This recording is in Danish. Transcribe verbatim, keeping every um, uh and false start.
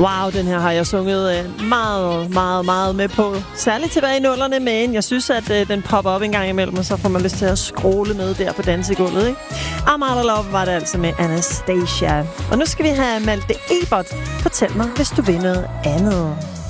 Wow, den her har jeg sunget meget, meget, meget med på. Særligt tilbage i nullerne, men jeg synes, at øh, den popper op en gang imellem, og så får man lyst til at scrolle med der på dansegulvet, ikke? I'm Out of Love var det altså med Anastasia. Og nu skal vi have Malte Ebert. Fortæl mig, hvis du vil noget andet.